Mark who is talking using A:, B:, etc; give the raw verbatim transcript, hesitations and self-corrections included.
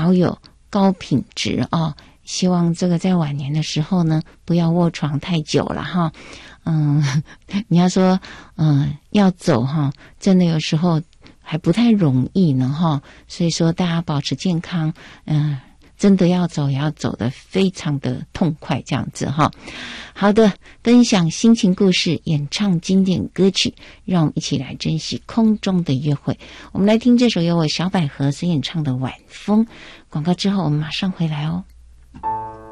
A: 保有高品质啊。希望这个在晚年的时候呢，不要卧床太久了哈。嗯，你要说嗯要走哈，真的有时候还不太容易呢哈。所以说大家保持健康，嗯，真的要走也要走得非常的痛快这样子哈。好的，分享心情故事，演唱经典歌曲，让我们一起来珍惜空中的约会。我们来听这首由我小百合所演唱的《晚风》。广告之后我们马上回来哦。